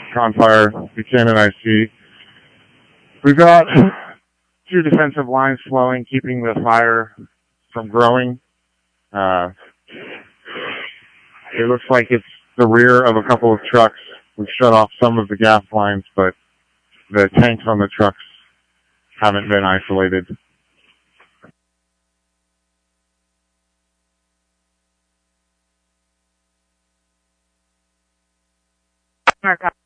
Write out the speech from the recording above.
Confire, Buchanan IC. We've got two defensive lines flowing, keeping the fire from growing. It looks like it's the rear of a couple of trucks. We've shut off some of the gas lines, but the tanks on the trucks haven't been isolated. Mark